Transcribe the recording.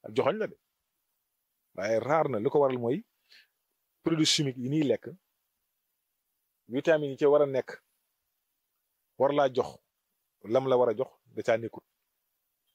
ak joxoñ la de waaye raar na li ko waral mooy produits chimiques yi ñuy lekk vitamines yi ci war a nekk war laa jox lam la war a jox da caa nekkut